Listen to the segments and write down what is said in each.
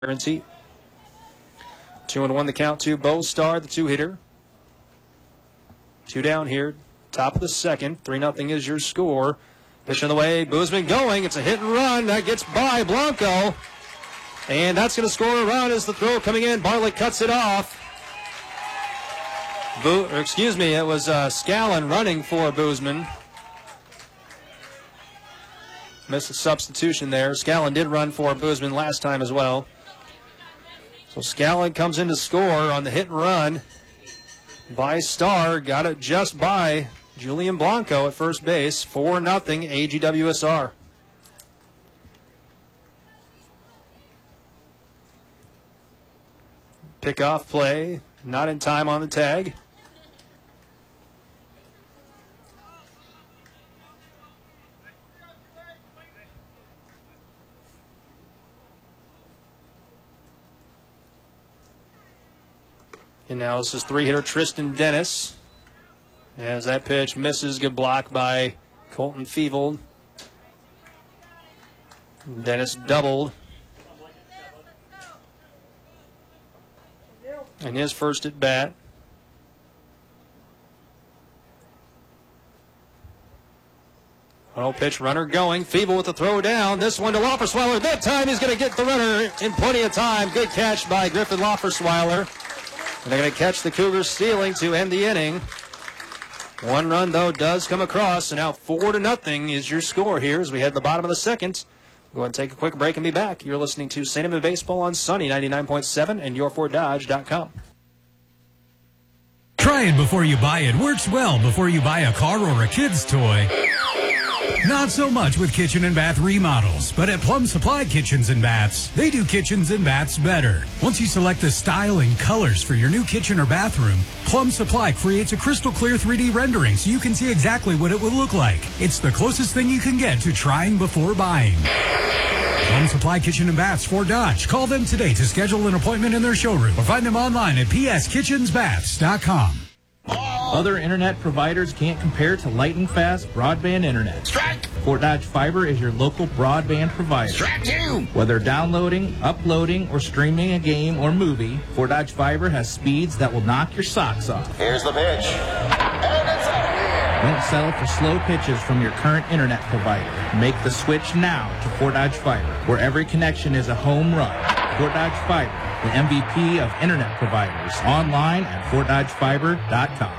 guarantee. 2-1 the count to Bo Star, the two-hitter. 2 down here. Top of the second. 3-0 is your score. Pitch on the way. Boozman going. It's a hit and run. That gets by Blanco. And that's going to score a run as the throw coming in. Bartlett cuts it off. It was Scallon running for Boozman. Missed a substitution there. Scallon did run for Boozman last time as well. So Scallon comes in to score on the hit and run by Star. Got it just by Julian Blanco at first base. 4-0 AGWSR. Pickoff play. Not in time on the tag. And now this is three-hitter Tristan Dennis. As that pitch misses, good block by Colton Feevold. Dennis doubled. And his first at bat. Pitch runner going. Feevold with the throw down. This one to Loffersweiler. That time he's going to get the runner in plenty of time. Good catch by Griffin Loffersweiler. And they're going to catch the Cougars stealing to end the inning. One run, though, does come across. And now 4-0 is your score here as we head to the bottom of the second. Go ahead and take a quick break and be back. You're listening to St. Edmund Baseball on Sunny 99.7 and yourforddodge.com. Try it before you buy it. Works well before you buy a car or a kid's toy. Not so much with kitchen and bath remodels, but at Plum Supply Kitchens and Baths, they do kitchens and baths better. Once you select the style and colors for your new kitchen or bathroom, Plum Supply creates a crystal clear 3D rendering so you can see exactly what it would look like. It's the closest thing you can get to trying before buying. Plum Supply Kitchen and Baths, Fort Dodge. Call them today to schedule an appointment in their showroom or find them online at pskitchensbaths.com. Other internet providers can't compare to lightning fast broadband internet. Strike! Fort Dodge Fiber is your local broadband provider. Strike 2! Whether downloading, uploading, or streaming a game or movie, Fort Dodge Fiber has speeds that will knock your socks off. Here's the pitch. And it's up. Don't settle for slow pitches from your current internet provider. Make the switch now to Fort Dodge Fiber, where every connection is a home run. Fort Dodge Fiber, the MVP of internet providers. Online at FortDodgeFiber.com.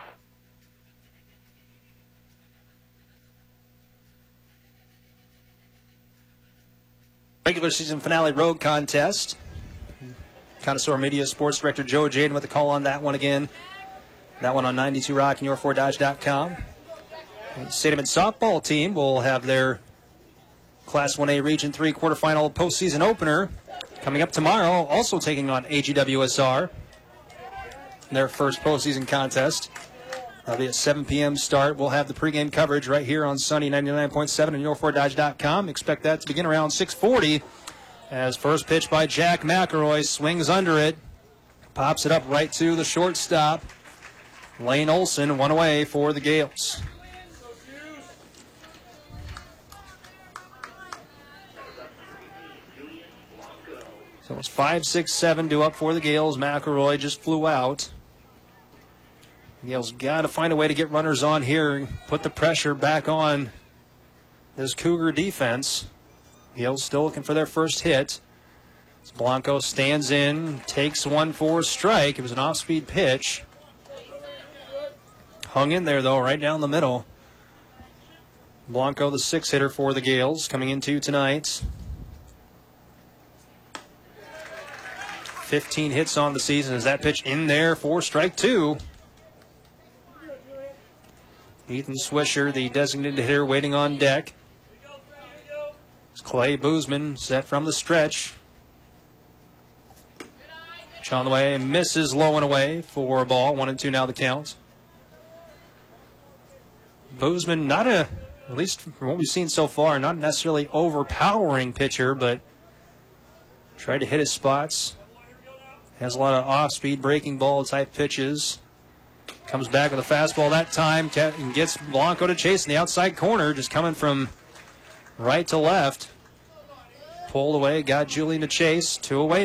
Regular season finale road contest. Connoisseur Media Sports Director Joe Jaden with the call on that one again. That one on 92 Rock and yourforddodge.com. The St. Edmund softball team will have their Class 1A Region 3 quarterfinal postseason opener coming up tomorrow, also taking on AGWSR. Their first postseason contest. That'll be at 7 p.m. start. We'll have the pregame coverage right here on Sunny 99.7 and yourforddodge.com. Expect that to begin around 6:40 as first pitch by Jack McElroy swings under it. Pops it up right to the shortstop. Lane Olson, one away for the Gales. So it's 5-6-7 due up for the Gales. McElroy just flew out. Gales got to find a way to get runners on here and put the pressure back on this Cougar defense. Gales still looking for their first hit. As Blanco stands in, takes one for a strike. It was an off-speed pitch. Hung in there, though, right down the middle. Blanco, the 6-hitter for the Gales, coming into tonight. 15 hits on the season. Is that pitch in there for strike 2? Ethan Swisher, the designated hitter, waiting on deck. It's Clay Boozman set from the stretch. Pitch on the way, misses low and away for a ball. 1-2 now the count. Boozman, at least from what we've seen so far, not necessarily overpowering pitcher, but tried to hit his spots. Has a lot of off-speed breaking ball type pitches. Comes back with a fastball that time and gets Blanco to chase in the outside corner, just coming from right to left. pulled away, got Julian to chase. 2 away